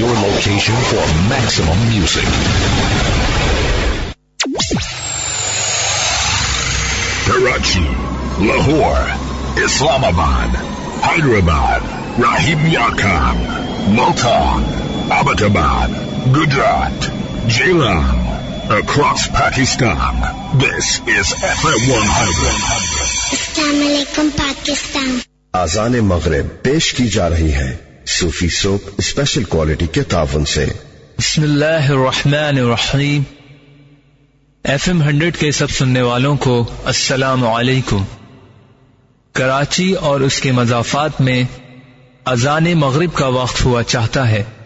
your location for maximum music. Karachi, Lahore, Islamabad, Hyderabad, Rahim Yakam, Multan, Abbottabad, Gujarat, Jailam, across Pakistan. This is FM 100. Assalamu alaikum Pakistan. आज़ान मग़रिब पेश की जा रही है सूफी soap special quality के तावन से। बिस्मिल्लाहिर्रहमानिर्रहीम। FM 100 के सब सुनने वालों को अस्सलामु अलैकुम। कराची और उसके मज़ाफ़ात में अज़ान मग़रिब का वक्त हुआ चाहता है।